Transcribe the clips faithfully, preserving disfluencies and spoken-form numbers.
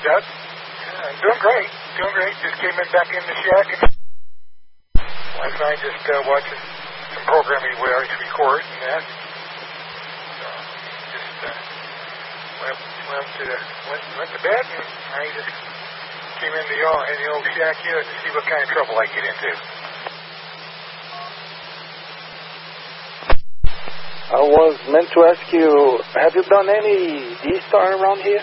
Doug. Uh, doing great. Doing great. Just came in back in the shack. And wife and I just uh, watching some programming we always record and that. So just uh, went, went, to the, went, went to bed and I just came in the, uh, in the old shack here to see what kind of trouble I get into. I was meant to ask you, have you done any D-Star around here?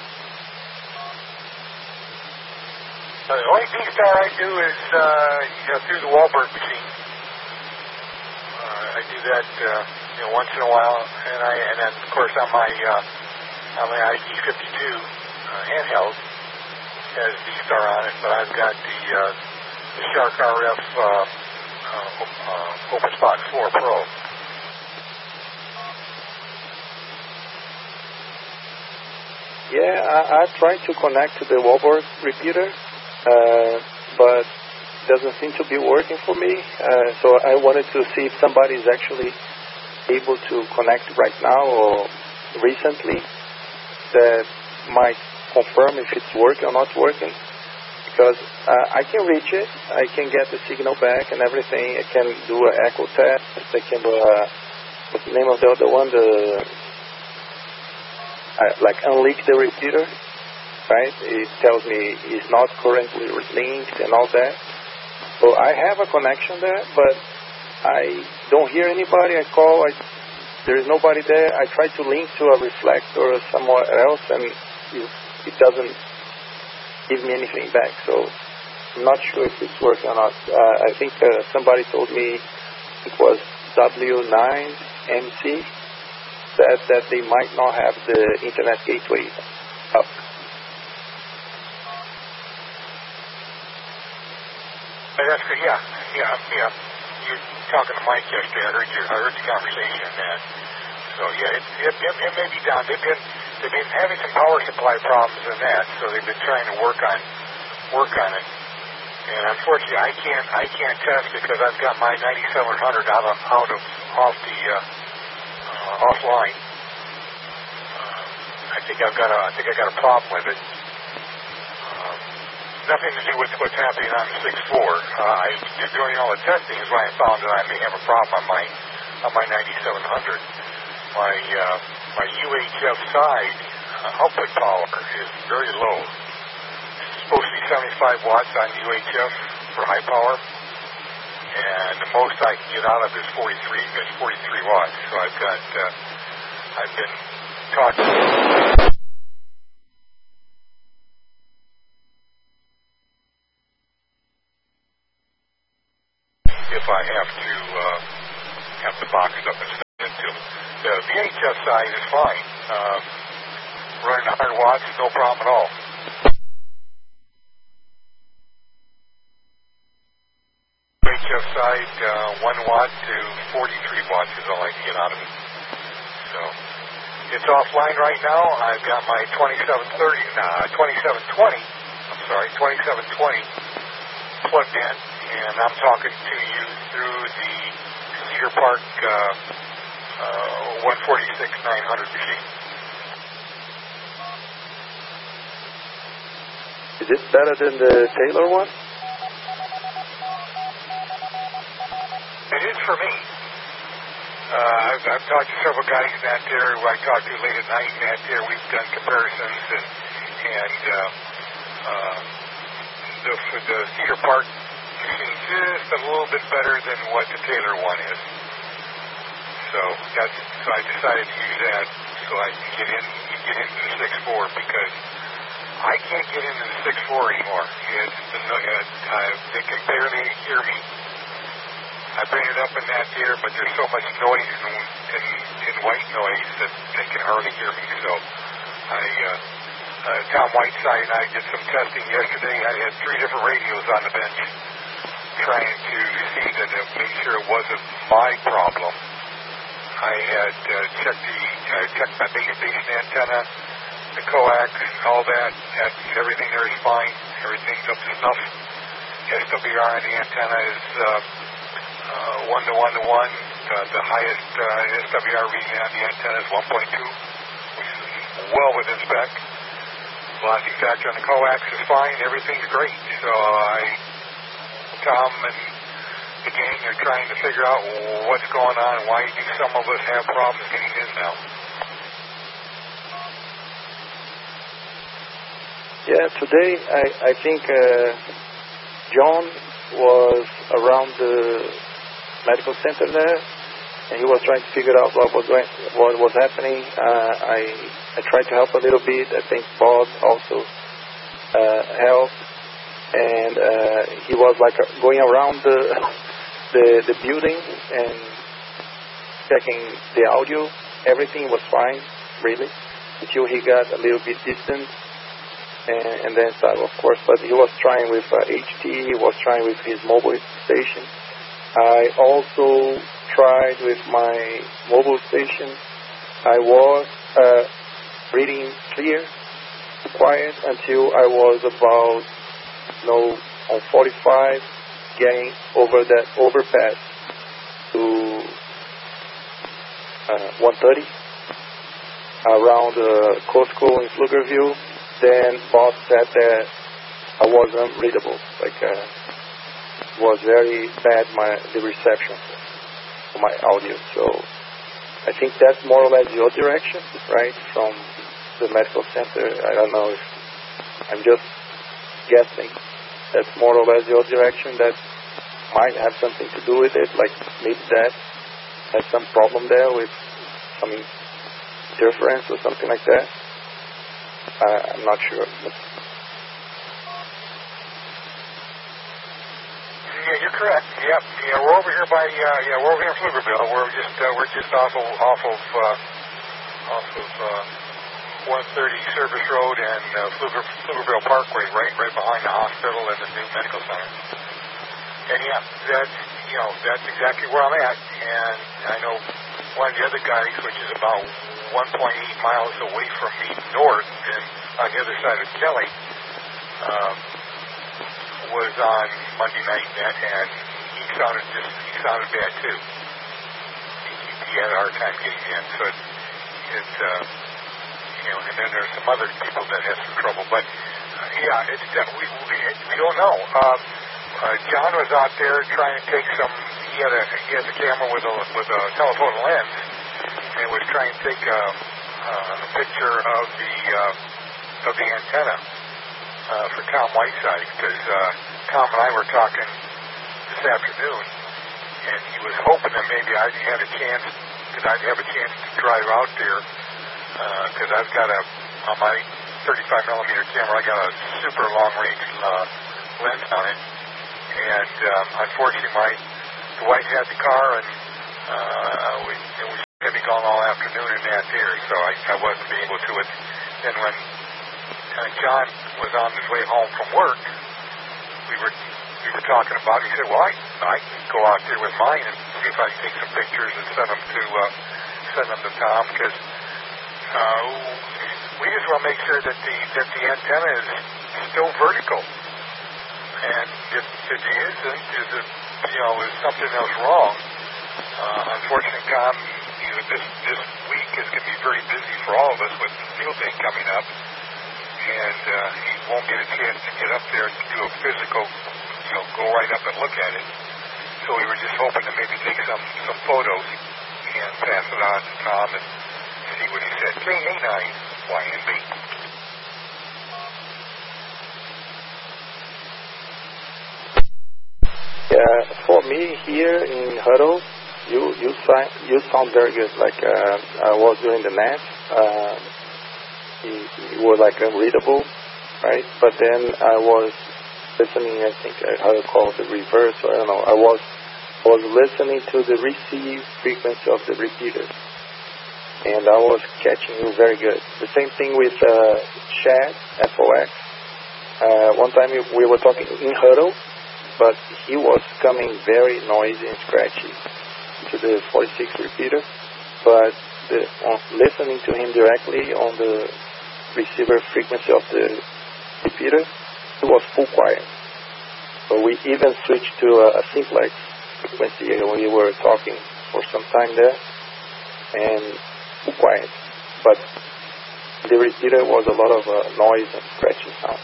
Uh, the only D-Star I do is uh, you know, through the Wahlberg machine. Uh, I do that uh, you know, once in a while, and I and then of course on my uh, on my I D fifty-two uh, handheld has D-Star on it, but I've got the uh, the Shark R F uh, uh, uh, Open Spot four Pro. Yeah, I, I tried to connect to the Wahlberg repeater, uh, but it doesn't seem to be working for me. Uh, so I wanted to see if somebody is actually able to connect right now or recently that might confirm if it's working or not working. Because uh, I can reach it, I can get the signal back and everything. I can do an echo test. I can do a, what's the name of the other one? The Uh, like unleak the repeater, right? It tells me it's not currently linked and all that. So I have a connection there, but I don't hear anybody. I call, I, there is nobody there. I try to link to a reflector or somewhere else, and it, it doesn't give me anything back. So I'm not sure if it's working or not. Uh, I think uh, somebody told me it was W nine M C. That, that they might not have the internet gateway up. That's good. Yeah, yeah, yeah. You're talking to Mike yesterday. I heard your, I heard the conversation and that. So yeah, it, it, it, it may be down. They've been they've been having some power supply problems and that. So they've been trying to work on work on it. And unfortunately, I can't I can't test because I've got my ninety-seven hundred out of out of off the. Uh, Uh, offline. Uh, I think I've got a. I think I got a problem with it. Uh, nothing to do with what's happening on the six four. Uh, I doing all the testing is why I found that I may have a problem on my on my ninety-seven hundred. My uh, my U H F side uh, output power is very low. It's supposed to be seventy-five watts on U H F for high power. And the most I can get out of is forty-three. It's forty-three watts. So I've got, uh, I've been talking. If I have to uh, have the box up and send it to them. The V H F side is fine. Uh, running one hundred watts, no problem at all. V H F side, uh, one watt to forty-three watts is all I can get out of it. So it's offline right now. I've got my twenty-seven thirty, uh, twenty-seven twenty, I'm sorry, twenty-seven twenty plugged in, and I'm talking to you through the Cedar Park uh, uh, one forty-six nine hundred machine. Is it better than the Taylor one? It is for me. Uh, I've, I've talked to several guys in that there who I talked to late at night in that there. We've done comparisons, and, and uh, uh, the, the Cedar Park machine just a little bit better than what the Taylor one is. So that's so I decided to use that so I can get in get into the six four because I can't get into the six four anymore. It's the, uh, they can barely hear me. I bring it up in that here, but there's so much noise in, in, in white noise that they can hardly hear me. So I, uh, uh, Tom Whiteside and I did some testing yesterday. I had three different radios on the bench trying to see that it, make sure it wasn't my problem. I had uh, checked the uh, checked my base station antenna, the coax, all that. Had, everything there is fine. Everything's up to snuff. S W R on the antenna is uh, uh, one to one to one. Uh, the highest uh, S W R reading on the antenna is one point two, which is well within spec. velocity factor on the coax is fine. Everything's great. So I, Tom and the gang are trying to figure out what's going on and why do some of us have problems getting in now. Yeah, today I, I think uh, John was around the medical center there, and he was trying to figure out what was going, what was happening. Uh, I I tried to help a little bit. I think Bob also uh, helped, and uh, he was like going around the the the building and checking the audio. Everything was fine, really, until he got a little bit distant. And, and then started, of course, but he was trying with uh, H T, he was trying with his mobile station. I also tried with my mobile station. I was uh, reading clear, quiet, until I was about, you know, on forty-five, getting over that overpass to uh, one thirty, around uh, Costco in Pflugerville. Then Bob said that I was unreadable, like uh, was very bad my the reception for my audio. So I think that's more or less your direction, right, from the medical center. I don't know if I'm just guessing. That's more or less your direction. That might have something to do with it, like maybe that has some problem there with some interference or something like that. Uh, I'm not sure. But... Yeah, you're correct. Yep. Yeah, we're over here by. Uh, yeah, we're over here in Pflugerville. We're just uh, we're just off of off of uh, off of uh, one thirty Service Road and uh, Pfluger, Pflugerville Parkway, right right behind the hospital and the new medical center. And yeah, that's you know that's exactly where I'm at. And I know one of the other guys, which is about one point eight miles away from me north and on the other side of Kelly, um, was on Monday night net, and he sounded just he sounded bad too. He, he had a hard time getting in, so it, it's uh, you know, and then there's some other people that have some trouble, but uh, yeah, it's uh, we, we we don't know. Um, uh, John was out there trying to take some. He had a he has a camera with a with a telephoto lens. And was trying to take a, uh, a picture of the uh, of the antenna uh, for Tom Whiteside, because uh, Tom and I were talking this afternoon, and he was hoping that maybe I'd have a chance, because I'd have a chance to drive out there, because uh, I've got a on my thirty-five millimeter camera, I got a super long range uh, lens on it, and um, unfortunately, my the wife had the car, and uh, we. And we had been gone all afternoon in that area, so I, I wasn't able to it. Then when uh, John was on his way home from work, we were we were talking about it. He said, well, I, I can go out there with mine and see if I can take some pictures and send them to uh, send them to Tom, because uh, we just want to make sure that the that the antenna is still vertical. And if it isn't, is it, you know, is something else wrong? Uh, unfortunately, Tom, you know, this this week is going to be very busy for all of us with field day coming up, and uh, he won't get a chance to get up there and do a physical, you know, go right up and look at it. So we were just hoping to maybe take some some photos and pass it on to Tom and see what he said. K A nine Y N B. Yeah, for me here in Huddle, you you sound you sound very good. Like uh, I was doing the net, uh, you, you were like unreadable, right? But then I was listening. I think uh, how you call it, the reverse. Or I don't know. I was I was listening to the receive frequency of the repeater, and I was catching you very good. The same thing with uh, Chad F O X. Uh, one time we were talking in Huddle, but he was coming very noisy and scratchy to the forty-six repeater. But the, on listening to him directly on the receiver frequency of the repeater, it was full quiet. So we even switched to a, a simplex frequency when we were talking for some time there, and full quiet. But The repeater was a lot of uh, noise and scratching sound.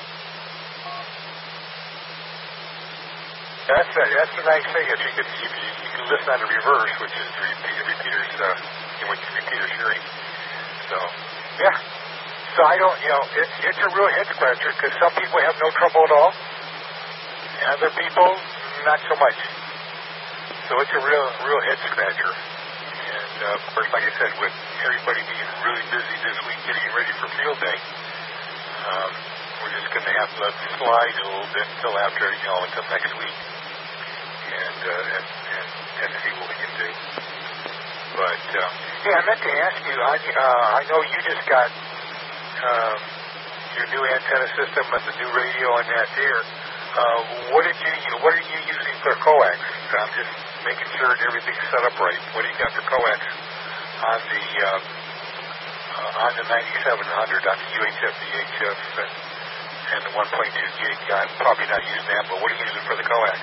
That's the, that's the nice thing. If you can, if you, you can listen on the reverse, which is the repeater, repeaters, uh, you know, what the repeater's hearing. So, yeah. So I don't, you know, it's it's a real head scratcher because some people have no trouble at all, and other people not so much. So it's a real real head scratcher. And uh, of course, like I said, with everybody being really busy this week getting ready for field day, um, we're just going to have to let it slide a little bit until after, you know, until next week, and uh, and, and and see what we can do. But uh, yeah, I meant to ask you. I uh, I know you just got um, your new antenna system and the new radio on that there. Uh, what did you What are you using for coax? I'm just making sure that everything's set up right. What do you got for coax on the uh, uh, on the ninety-seven hundred on the U H F, V H F, and, and the one point two gig? I'm probably not using that, but what are you using for the coax?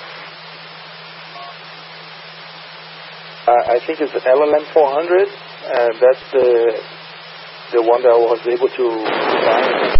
Uh, I think it's L L M four hundred, and that's the the one that I was able to find